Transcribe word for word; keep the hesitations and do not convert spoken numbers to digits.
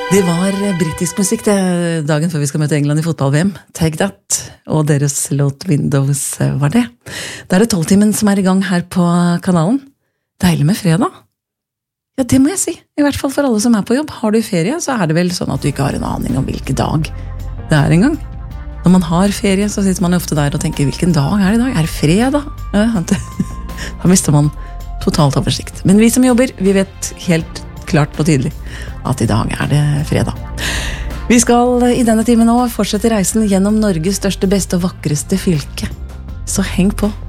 Det var britisk musikk det, dagen før vi skal møte England i fotball-V M. Take That, og deres låt Windows var det. Det er det tolvtimen som er i gang her på kanalen. Deilig med fredag. Ja, det må jeg si. I hvert fall for alle som er på jobb. Har du ferie, så er det vel sånn at du ikke har en aning om hvilken dag det er en gang. Når man har ferie, så sitter man jo ofte der og tenker, hvilken dag er det i dag? Er det fredag? Ja, da mister man totalt oversikt. Men vi som jobber, vi vet helt klart og tydelig at i dag er det fredag. Vi skal i denne timen nå fortsette reisen gjennom Norges største, beste og vakreste fylke. Så heng på!